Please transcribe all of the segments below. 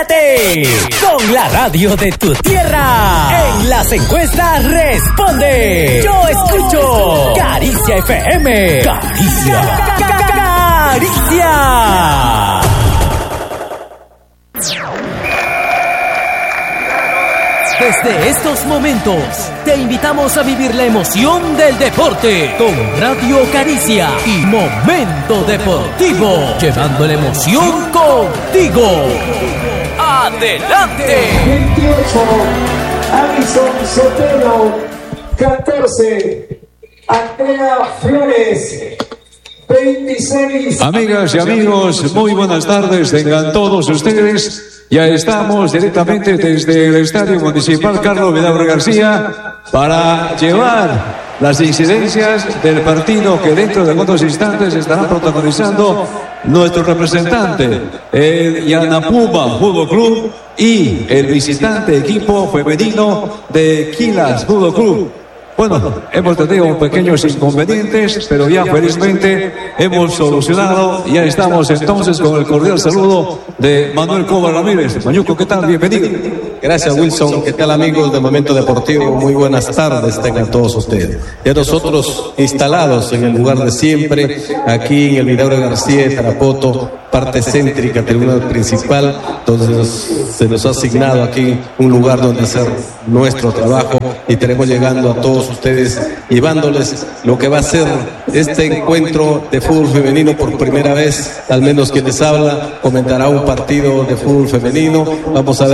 Con la radio de tu tierra. En las encuestas responde. Yo escucho Caricia FM. Caricia. Caricia. Desde estos momentos, te invitamos a vivir la emoción del deporte con Radio Caricia y Momento Deportivo, llevando la emoción contigo. ¡Adelante! 28, Alison Sotelo. 14, Andrea Flores. 26. Amigas y amigos, muy buenas tardes, tengan todos ustedes. Ya estamos directamente desde el Estadio Municipal Carlos Vidaurre García para llevar las incidencias del partido que dentro de unos instantes estará protagonizando nuestro representante, el Yanapuma Fútbol Club, y el visitante equipo femenino de Quilas Fútbol Club. Bueno, hemos tenido pequeños inconvenientes, pero ya felizmente hemos solucionado. Ya estamos entonces con el cordial saludo de Manuel Cova Ramírez. Mañuco, ¿qué tal? Bienvenido. Gracias, Wilson. ¿Qué tal, amigos de Momento Deportivo? Muy buenas tardes tengan todos ustedes. Ya nosotros instalados en el lugar de siempre, aquí en el Vidaurre García de Tarapoto, parte céntrica, tribuna principal, donde se nos ha asignado aquí un lugar donde hacer nuestro trabajo, y tenemos llegando a todos ustedes, llevándoles lo que va a ser este encuentro de fútbol femenino por primera vez. Al menos quien les habla comentará un partido de fútbol femenino. Vamos a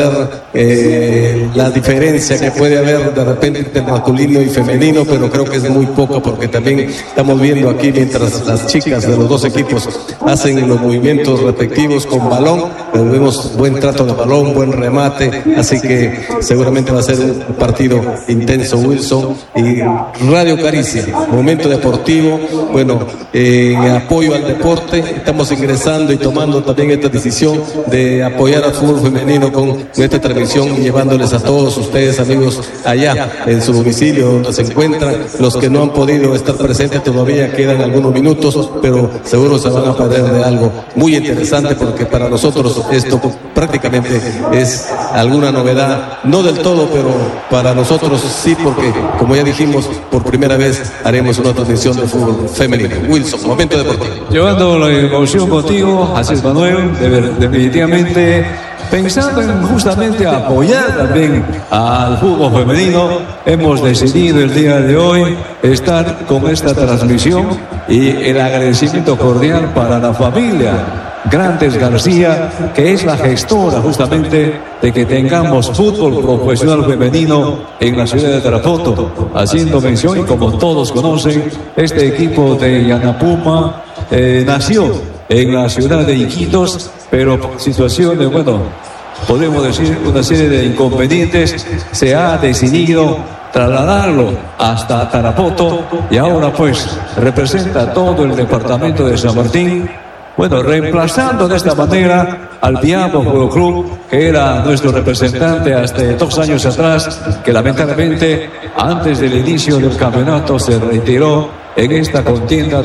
ver la diferencia que puede haber de repente entre masculino y femenino, pero creo que es muy poco, porque también estamos viendo aquí mientras las chicas de los dos equipos hacen los movimientos respectivos con balón, pero vemos buen trato de balón, buen remate, así que seguramente va a ser un partido intenso, Wilson. Y Radio Caricia, Momento Deportivo, bueno, en apoyo al deporte, estamos ingresando y tomando también esta decisión de apoyar al fútbol femenino con esta transmisión, llevándoles a todos ustedes, amigos, allá en su domicilio donde se encuentran. Los que no han podido estar presentes todavía quedan algunos minutos, pero seguro se van a perder de algo muy interesante, porque para nosotros esto prácticamente es alguna novedad, no del todo, pero para nosotros sí, porque como ya dijimos, por primera vez haremos una transmisión de fútbol femenino. Wilson, Momento Deportivo. Llevando la emoción contigo, así es, Manuel, definitivamente pensando en justamente apoyar también al fútbol femenino, hemos decidido el día de hoy estar con esta transmisión, y el agradecimiento cordial para la familia Grandes García, que es la gestora justamente de que tengamos fútbol profesional femenino en la ciudad de Tarapoto. Haciendo mención, y como todos conocen, este equipo de Yanapuma nació en la ciudad de Iquitos, pero por situaciones, bueno, podemos decir una serie de inconvenientes, se ha decidido trasladarlo hasta Tarapoto, y ahora pues representa todo el departamento de San Martín. Bueno, reemplazando de esta manera al Piamo Fútbol Club, que era nuestro representante hasta 2 años atrás, que lamentablemente antes del inicio del campeonato se retiró en esta contienda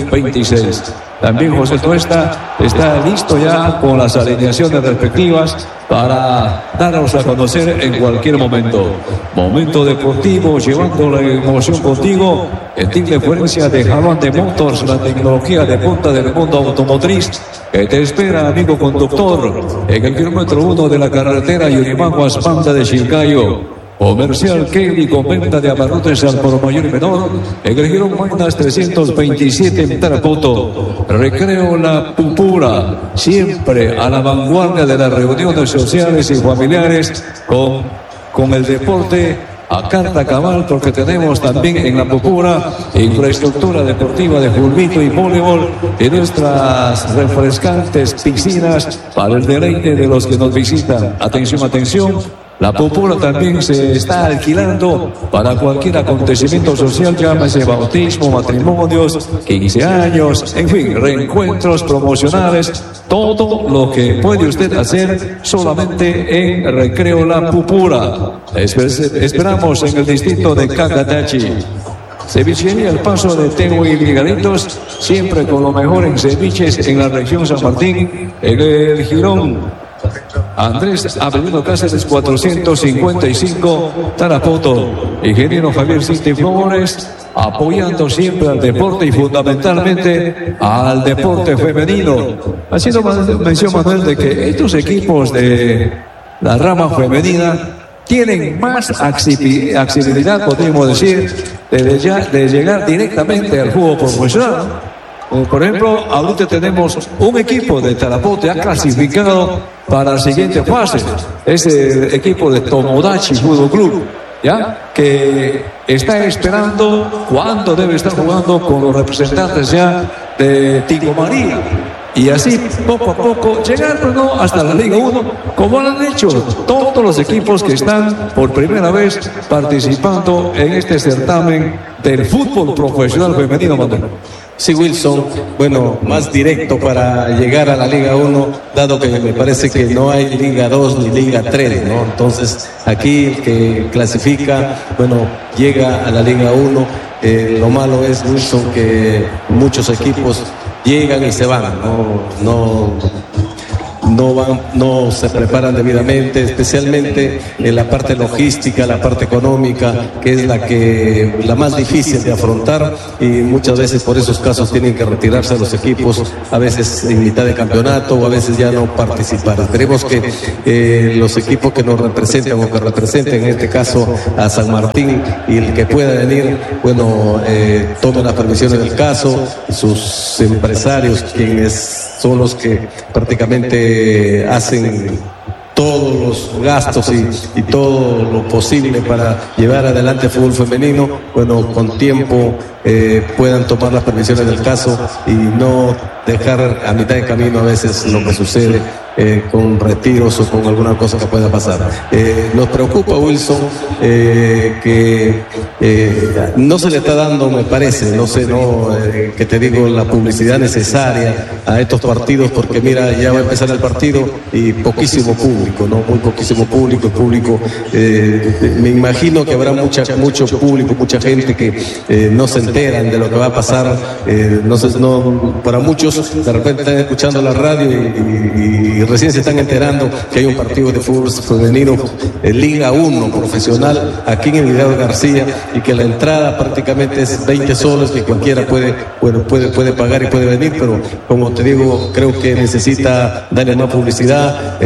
2026. También José Tuesta está listo ya con las alineaciones respectivas para darnos a conocer en cualquier momento. Momento Deportivo, llevando la emoción contigo, en influencia de Jalón Motors, la tecnología de punta del mundo automotriz, que te espera, amigo conductor, en el kilómetro 1 de la carretera Yurimaguas, Panda de Chilcayo. Comercial Kelly, con venta de abarrotes al por mayor y menor, en el Girón Mainas 327 en Tarapoto. Recreo La Pupura, siempre a la vanguardia de las reuniones sociales y familiares con el deporte a carta cabal, porque tenemos también en La Pupura infraestructura deportiva de fulbito y voleibol, y nuestras refrescantes piscinas para el deleite de los que nos visitan. Atención, atención. La Pupura también se está alquilando para cualquier acontecimiento social, llámese bautismo, matrimonios, 15 años, en fin, reencuentros promocionales, todo lo que puede usted hacer solamente en Recreo La Pupura. Esperamos en el distrito de Cacatachi. Cevichería El Paso de Tegui y Miguelitos, siempre con lo mejor en ceviches en la región San Martín, en el Girón Andrés Avelino Cáceres 455, Tarapoto, ingeniero Javier Cinti Flores, apoyando siempre al deporte y fundamentalmente al deporte femenino. Ha sido mención, Manuel, de que estos equipos de la rama femenina tienen más accesibilidad, podríamos decir, de llegar directamente al fútbol profesional. Por ejemplo, ahorita tenemos un equipo de Tarapoto ha clasificado para la siguiente fase. Es el equipo de Tomodachi Fútbol Club, ¿ya? Que está esperando cuándo debe estar jugando con los representantes ya de Tigo María. Y así, poco a poco, llegar hasta la Liga 1, como lo han hecho todos los equipos que están por primera vez participando en este certamen del fútbol profesional femenino, Manuel. Sí, Wilson, bueno, más directo para llegar a la Liga 1, dado que me parece que no hay Liga 2 ni Liga 3, ¿no? Entonces, aquí el que clasifica, bueno, llega a la Liga 1. Lo malo es, Wilson, que muchos equipos llegan y se van, no se preparan debidamente, especialmente en la parte logística, la parte económica, que es la más difícil de afrontar, y muchas veces por esos casos tienen que retirarse los equipos, a veces en mitad de campeonato o a veces ya no participar. Esperemos que los equipos que nos representan o que representen en este caso a San Martín y el que pueda venir, bueno, tomen las previsiones del caso, sus empresarios, quienes son los que prácticamente hacen todos los gastos y todo lo posible para llevar adelante el fútbol femenino, bueno, con tiempo puedan tomar las previsiones del caso y no dejar a mitad de camino a veces lo que sucede con retiros o con alguna cosa que pueda pasar. Nos preocupa, Wilson, que no se le está dando, me parece, que te digo, la publicidad necesaria a estos partidos, porque mira, ya va a empezar el partido y poquísimo público, ¿no? Muy poquísimo público. El público, me imagino que habrá mucho público, mucha gente que no se enteran de lo que va a pasar. Para muchos, de repente están escuchando la radio y recién se están enterando que hay un partido de fútbol femenino en Liga 1 profesional aquí en el Vidal García, y que la entrada prácticamente es 20 soles, que cualquiera puede pagar y puede venir, pero como te digo, creo que necesita darle más publicidad.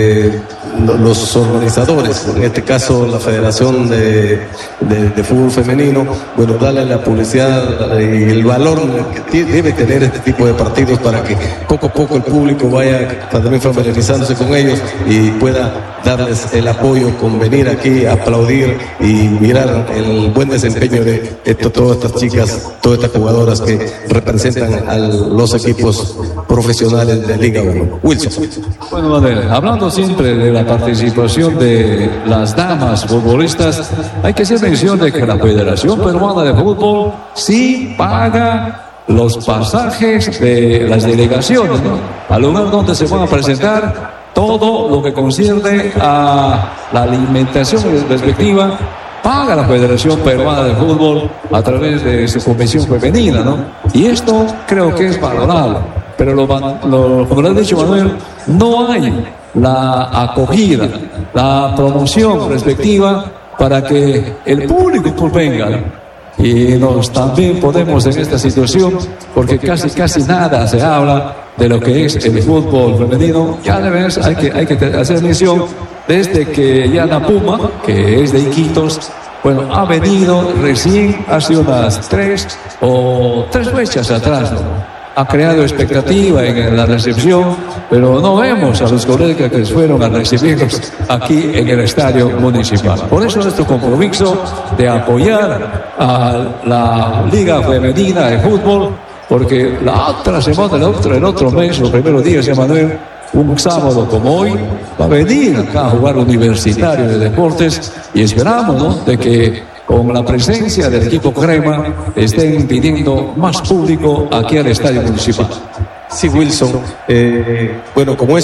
Los organizadores, en este caso la Federación de Fútbol Femenino, bueno, darle la publicidad y el valor que debe tener este tipo de partidos para que poco a poco el público vaya también familiarizándose con ellos y pueda darles el apoyo con venir aquí a aplaudir y mirar el buen desempeño de todas estas chicas, todas estas jugadoras que representan a los equipos profesionales de Liga 1. Wilson. Bueno, Manuel, hablando siempre de la participación de las damas futbolistas, hay que hacer mención de que la Federación Peruana de Fútbol sí paga los pasajes de las delegaciones, ¿no? Al lugar donde se van a presentar, todo lo que concierne a la alimentación respectiva, paga la Federación Peruana de Fútbol a través de su comisión femenina, ¿no? Y esto creo que es valorable. Pero como lo ha dicho Manuel, no hay la acogida, la promoción respectiva para que el público venga. Y también podemos en esta situación, porque casi nada se habla de lo que es el fútbol femenino. Ya de vez hay que hacer mención desde que Yana Puma, que es de Iquitos, bueno, ha venido recién hace unas 3 fechas atrás, ¿no? Ha creado expectativa en la recepción, pero no vemos a los colegas que fueron a recibirlos aquí en el estadio municipal. Por eso nuestro compromiso de apoyar a la Liga Femenina de Fútbol, porque la otra semana, el otro mes, los primeros días de Manuel, un sábado como hoy, va a venir acá a jugar Universitario de Deportes, y esperamos, ¿no?, de que con la presencia del equipo Crema estén pidiendo más público aquí al estadio municipal. Sí, Wilson, bueno, como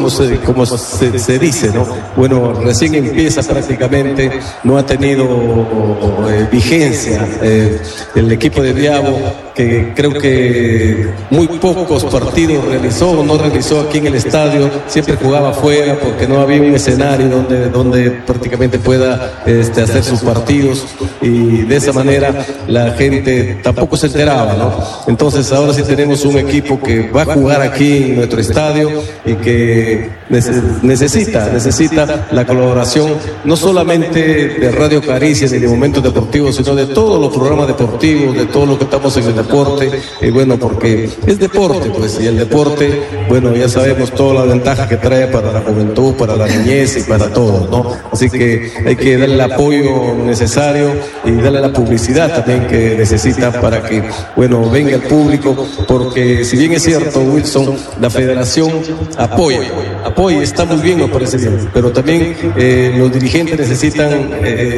se dice, ¿no? Bueno, recién empieza prácticamente, no ha tenido vigencia el equipo de Viabo, que creo que muy pocos partidos realizó o no realizó aquí en el estadio, siempre jugaba afuera porque no había un escenario donde prácticamente pueda hacer sus partidos, y de esa manera la gente tampoco se enteraba, ¿no? Entonces ahora sí tenemos un equipo que va a jugar aquí en nuestro estadio y que necesita la colaboración no solamente de Radio Caricia ni de Momentos Deportivos, sino de todos los programas deportivos, de todo lo que estamos en el deporte, y bueno, porque es deporte, pues, y el deporte, bueno, ya sabemos toda la ventaja que trae para la juventud, para la niñez y para todo, ¿no? Así que hay que darle el apoyo necesario y darle la publicidad también que necesita para que, bueno, venga el público, porque si bien es cierto, Wilson, la federación apoya, está muy bien, me parece bien, pero también los dirigentes necesitan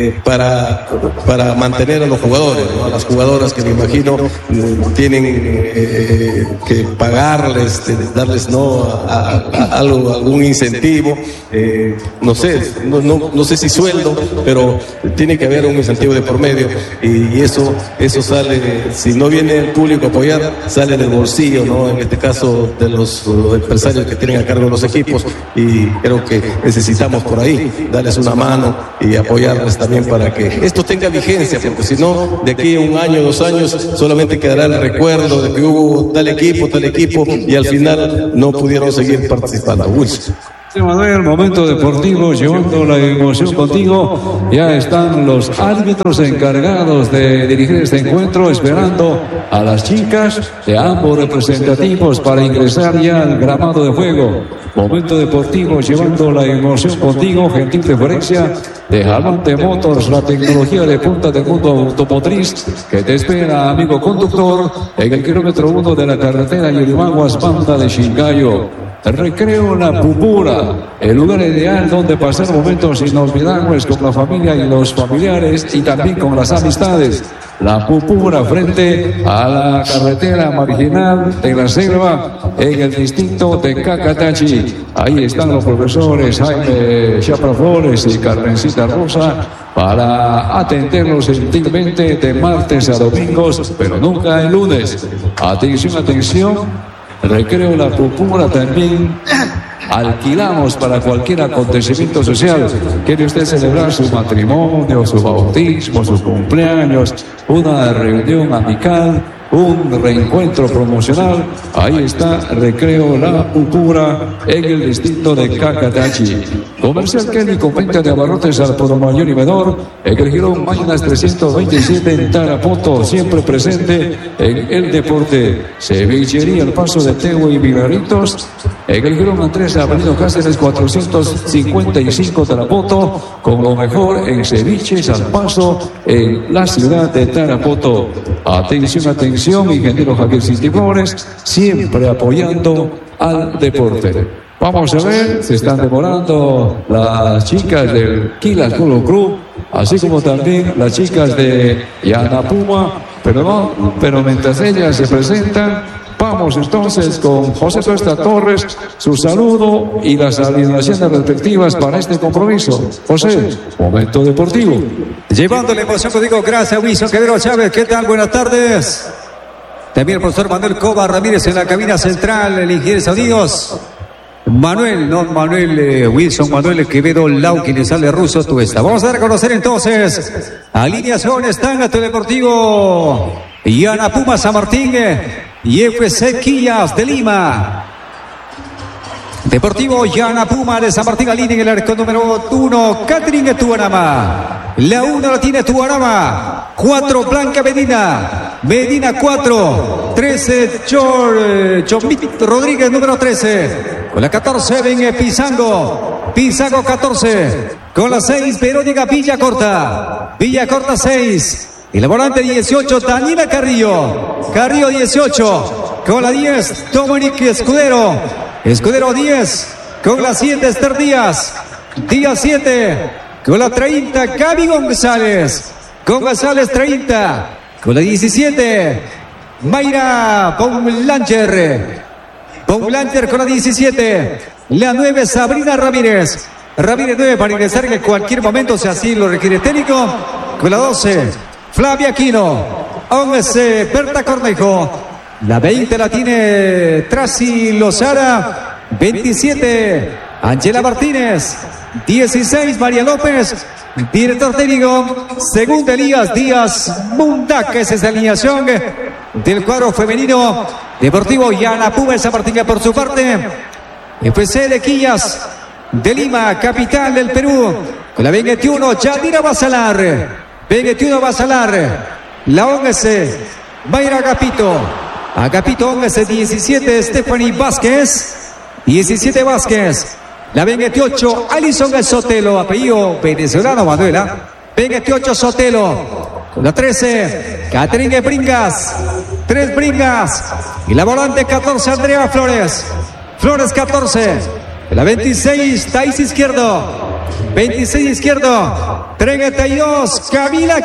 para mantener a los jugadores, ¿no? A las jugadoras que me imagino tienen que pagarles, darles algún incentivo, no sé si sueldo, pero tiene que haber un incentivo de por medio, y eso sale, si no viene el público a apoyar, sale del bolsillo, ¿no? En este caso de los empresarios que tienen a cargo los equipos, y creo que necesitamos por ahí darles una mano y apoyarles también para que esto tenga vigencia, porque si no, de aquí a un año, 2 años, solamente quedará el recuerdo de que hubo tal equipo, y al final no pudieron seguir participando. Wilson. Manuel, Momento Deportivo, llevando la emoción contigo. Ya están los árbitros encargados de dirigir este encuentro, esperando a las chicas de ambos representativos para ingresar ya al gramado de juego. Momento Deportivo, llevando la emoción contigo. Gentil referencia de Jalante Motors, la tecnología de punta del mundo automotriz, que te espera, amigo conductor, en el kilómetro 1 de la carretera Yurimaguas, banda de Chingayo. Recreo La Pupura, el lugar ideal donde pasar momentos inolvidables con la familia y los familiares, y también con las amistades. La Pupura, frente a la carretera marginal de la Selva, en el distrito de Cacatachi. Ahí están los profesores Jaime Chapra Flores y Carmencita Rosa para atenderlos gentilmente de martes a domingos, pero nunca el lunes. Atención. Recreo La Pupura también alquilamos para cualquier acontecimiento social. ¿Quiere usted celebrar su matrimonio, su bautismo, su cumpleaños, una reunión amical, un reencuentro promocional? Ahí está Recreo La Pupura en el distrito de Cacatachi. Comercial Kelly, con venta de abarrotes al por mayor y menor en el Girón Maynas 327 en Tarapoto, siempre presente en el deporte. Cevichería El Paso de Tegua y Milagritos en el Girón Andrés Avenida Cáceres 455 Tarapoto, con lo mejor en ceviches al paso en la ciudad de Tarapoto. Atención, ingeniero Javier Flores, siempre apoyando al deporte. Vamos a ver, se están demorando las chicas del Quilas Polo Club, así como también las chicas de Yanapuma, pero mientras ellas se presentan, vamos entonces con José Tuesta Torres, su saludo y las alineaciones respectivas para este compromiso. José, Momento Deportivo. Llevando la emoción contigo, gracias Wilson Quevedo Chávez, ¿qué tal? Buenas tardes. También el profesor Manuel Cova Ramírez en la cabina central, el ingeniero Sonidos. Wilson Manuel Quevedo Lau, quien le sale ruso Tuesta. Vamos a dar a conocer entonces alineaciones Tangato Deportivo, Yanapuma San Martín y FC Quillas de Lima. Deportivo Yanapuma de San Martín, la línea en el arco número 1, Catherine Tuanama. La 1 la tiene Tuanama. 4, Blanca Medina 4. 13, Chomit Rodríguez, número 13. Con la 14 ven Pizango 14. Con la 6 Verónica Villacorta 6. Y la volante 18 Daniela Carrillo 18. Con la 10 Dominic Escudero 10. Con la 7 Esther Díaz 7. Con la 30 Gaby González 30. Con la 17 Mayra Paulanger con la 17. La 9 Sabrina Ramírez 9 para ingresar en cualquier momento si así lo requiere técnico. Con la 12 Flavia Aquino 11, Berta Cornejo. La 20 la tiene Tracy Lozara. 27, Ángela Martínez. 16, María López. Director técnico, segundo Elías Díaz Mundaca. Esa es la alineación del cuadro femenino Deportivo Yanapuma San Martín. Por su parte, FC de Quillas de Lima, capital del Perú, con la 21, Yadira Basalar. 21 Basalar. La 11, Mayra Agapito 11, 17, Stephanie Vázquez. 17 Vázquez. La 28, Alison Sotelo, apellido venezolano, Manuela. 28 Sotelo. Con la 13, Catherine Bringas. 3 Bringas. Y la volante 14, Andrea Flores. Flores 14. La 26, Thais Izquierdo. 26 Izquierdo. 32, Camila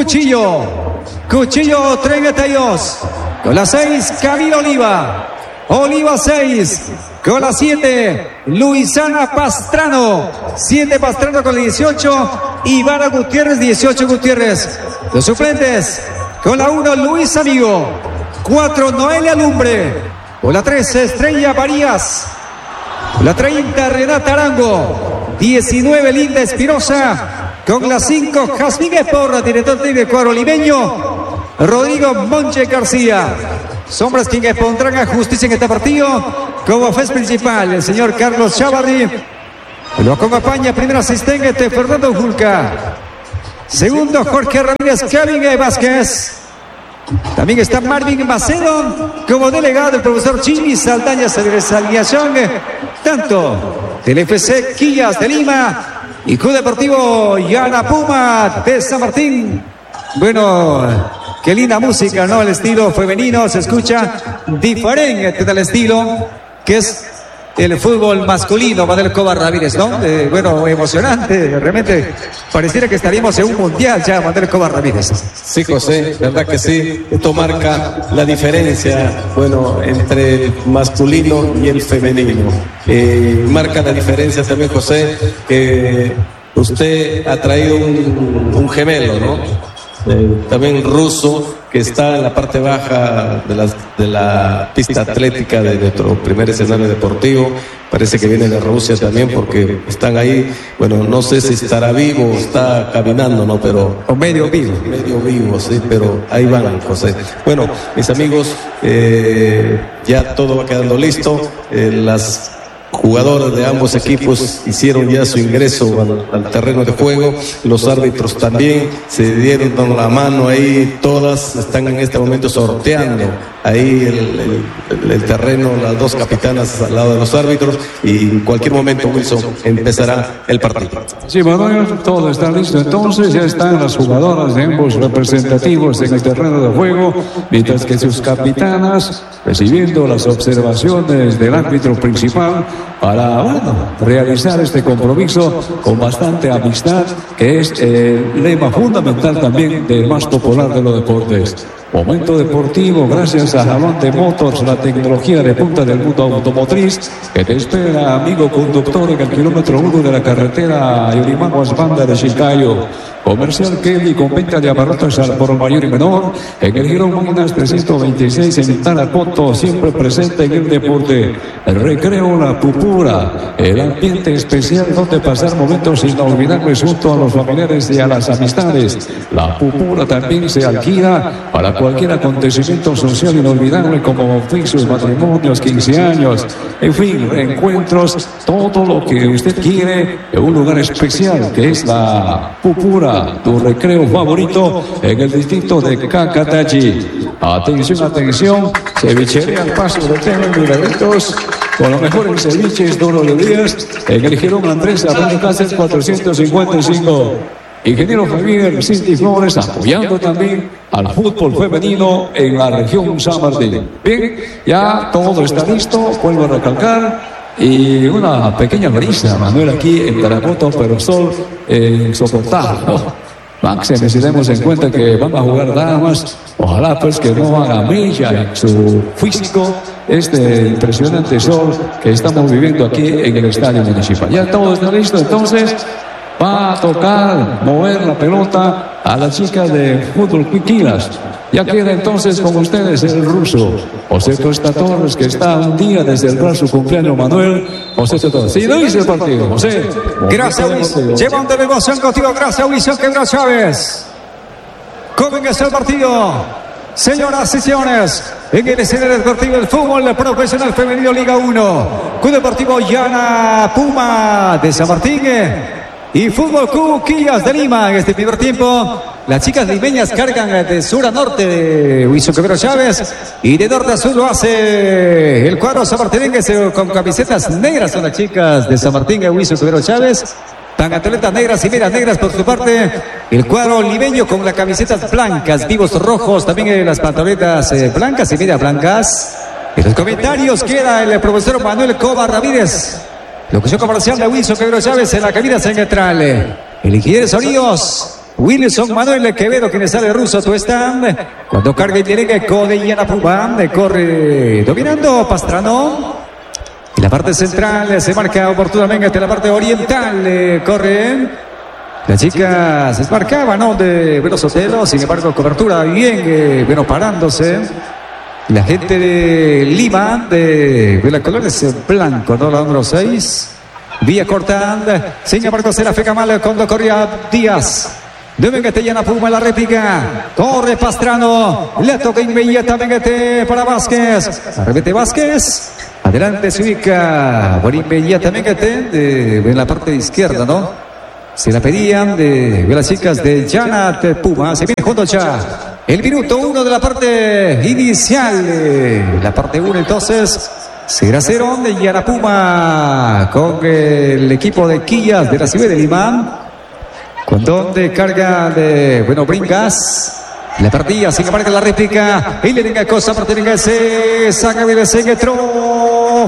Cuchillo 32. Con la 6, Camila Oliva 6. Con la 7, Luisana Pastrano. 7 Pastrano con la 18. Ivana Gutiérrez, 18 Gutiérrez. Los suplentes. Con la 1, Luis Amigo. 4, Noelia Lumbre. Con la 13, Estrella Varías. Con la 30, Renata Arango. 19, Linda Espinosa. Con la 5, Jazmín Esporra, director técnico cuadro limeño. Rodrigo Monche García. Sombras quienes pondrán a justicia en este partido. Como juez principal, el señor Carlos Chavarri. Lo acompaña primer asistente Fernando Julca. Segundo, Jorge Ramírez Kevin Vázquez. También está Marvin Macedo como delegado, el profesor Jimmy Saldaña sobre esa alineación, tanto del FC Quillas de Lima y Club Deportivo Yanapuma de San Martín. Bueno, qué linda música, ¿no? El estilo femenino se escucha diferente del estilo que es el fútbol masculino, Manuel Escobar Ramírez, ¿no? Bueno, emocionante, realmente pareciera que estaríamos en un mundial ya, Manuel Escobar Ramírez. Sí, José, verdad que sí. Esto marca la diferencia, bueno, entre el masculino y el femenino. Marca la diferencia también, José, que usted ha traído un gemelo, ¿no? También ruso, que está en la parte baja de la pista atlética de nuestro primer escenario deportivo. Parece que viene de Rusia también, porque están ahí. Bueno, no sé si estará vivo o está caminando, ¿no? Pero o medio vivo. Medio vivo, sí, pero ahí van, José. Bueno, mis amigos, ya todo va quedando listo. Las jugadores de ambos equipos hicieron ya su ingreso al terreno de juego. Los árbitros también se dieron la mano ahí. Todas están en este momento sorteando ahí el terreno, las dos capitanas al lado de los árbitros, y en cualquier momento, Wilson, empezará el partido. Sí, Manuel, todo está listo. Entonces ya están las jugadoras de ambos representativos en el terreno de juego, mientras que sus capitanas recibiendo las observaciones del árbitro principal para, bueno, realizar este compromiso con bastante amistad, que es el lema fundamental también del más popular de los deportes. Momento deportivo, gracias a Jalante Motors, la tecnología de punta del mundo automotriz, que te espera, amigo conductor, en el kilómetro 1 de la carretera Yurimaguas-Banda de Chilcayo. Comercial Kelly, con venta de aparatos al por mayor y menor, en el Girón Minas 326 en Tarapoto, siempre presente en el deporte. El recreo, la pupura, el ambiente especial donde pasar momentos inolvidables junto a los familiares y a las amistades. La pupura también se alquila para cualquier acontecimiento social inolvidable, como bautizos, matrimonios, 15 años, en fin, reencuentros, todo lo que usted quiere en un lugar especial, que es la pupura, tu recreo favorito en el distrito de Cacatachi. Atención, atención, cevichería al paso de Teno y Milagritos, con los mejores ceviches todos los días, en el Girón Andrés Arroyo Cáceres 455. Ingeniero Javier Cinti Flores apoyando también al fútbol femenino en la región San Martín. Bien, ya todo está listo, vuelvo a recalcar. Y una pequeña brisa, Manuel, aquí en Tarapoto, pero sol insoportable, ¿no? Máxime, si tenemos en cuenta que van a jugar damas, ojalá pues que no haga mella en su físico este impresionante sol que estamos viviendo aquí en el estadio municipal. Ya todo está listo, entonces va a tocar mover la pelota a las chicas de fútbol Quiquilas. Ya queda entonces con ustedes el ruso José Costa Torres, que está un día de celebrar su cumpleaños. Manuel José Torres. Sí, no dice el partido, José. Gracias, Wilson. Llevando la emoción contigo. Gracias, Wilson Quebrado Chávez. Comienza el partido. Señoras y señores, en el escenario deportivo del fútbol profesional femenino Liga 1, Club Deportivo Yana Puma de San Martín y Fútbol Club Quillas de Lima. En este primer tiempo, las chicas limeñas cargan de sur a norte de Wilson Quebrado Chávez y de norte a sur lo hace el cuadro sanmartinense con camisetas negras. Son las chicas de San Martín y Wilson Quebrado Chávez. Pantaletas negras y medias negras por su parte. El cuadro limeño con las camisetas blancas, vivos rojos. También las pantaletas blancas y medias blancas. En los comentarios queda el profesor Manuel Cova Ramírez. Locución comercial de Wilson Quebrado Chávez en la cabina central. El ingeniero sonidos Wilson Manuel Quevedo, quien sale ruso, tú están. Cuando carga y tiene con Yana Puma, corre dominando Pastrano. En la parte central se marca oportunamente la parte oriental. Corren. Las chicas se marcaban, ¿no? De Veloz Otelo. Sin embargo, cobertura bien, bueno, parándose. La gente de Lima, de la colonia es blanco, ¿no? La número 6. Vía corta. Sin embargo, se la feca mal cuando corría Díaz. Deben que te Yana Puma la réplica. Corre Pastrano. Le toca inmediatamente para Vázquez. Arremete Vázquez. Adelante se ubica por inmediatamente en la parte izquierda, ¿no? Se la pedían de las chicas de Yana Puma. Se viene junto ya el minuto 1 de la parte inicial. La parte 1 entonces será 0 de Yana Puma con el equipo de Quillas de la ciudad de Lima. Con donde carga de, bueno, Bringas. La partida, sin embargo, la réplica. Y le tenga cosa, Martínez se saca bien ese entró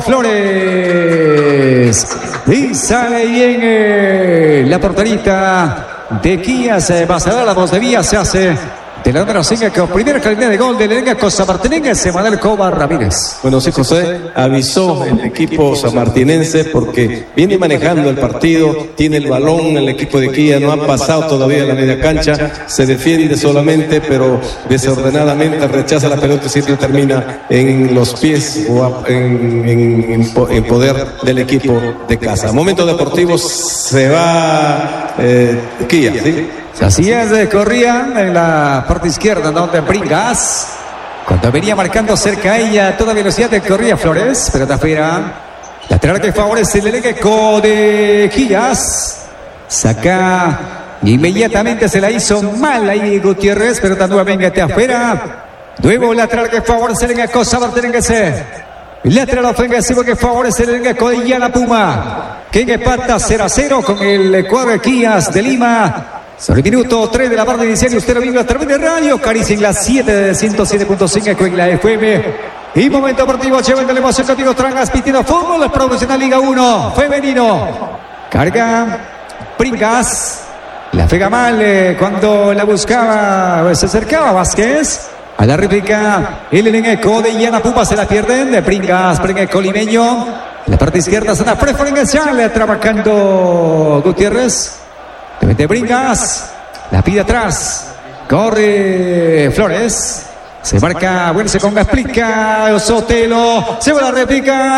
Flores. Y sale bien la porterita de Quillas. Va a cerrar la voz de Vía. Se hace de la número 5 con primera calidad de gol de Lenga Cosa Martínez. Manuel Cova Ramírez. Bueno, sí, José, avisó el equipo sanmartinense porque viene manejando el partido, tiene el balón el equipo de Quillas, no ha pasado todavía la media cancha, se defiende solamente, pero desordenadamente rechaza la pelota y siempre termina en los pies o en poder del equipo de casa. Momento deportivo, se va Quillas, ¿sí? Así es, corrían en la parte izquierda, donde Bringas. Cuando venía marcando cerca a ella, a toda velocidad corría Flores, pero de afuera. Lateral que favorece el elenco de Quillas. Saca, inmediatamente se la hizo mal ahí Gutiérrez, pero nuevamente de afuera. Nuevo lateral que favorece el elenco Sabartenense. Lateral ofensivo que favorece el elenco de Yana Puma. Que empata 0-0 con el cuadro de Quillas de Lima. Sobre el minuto 3 de la parte inicial y usted lo vive a través de Radio Caricia en la 7 de 107.5 en la FM. Y momento deportivo, llevando la emoción contigo, transmitiendo fútbol profesional Liga 1 femenino. Carga Bringas. La pega mal cuando la buscaba, se acercaba Vázquez. A la réplica, el elenco de Yana Puma se la pierden. De Bringas, limeño. En la parte izquierda se da preferencial trabajando Gutiérrez. De Bringas, la pide atrás, corre Flores, se marca, bueno, se ponga, explica Sotelo, se va la réplica,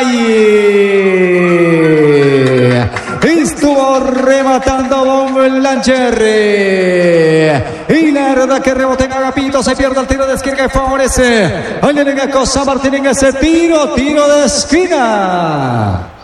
estuvo rematando Von Lancher, y la verdad que rebote en Agapito, se pierde el tiro de esquina que favorece, ahí le nega Cosa Martínez, ese tiro de esquina.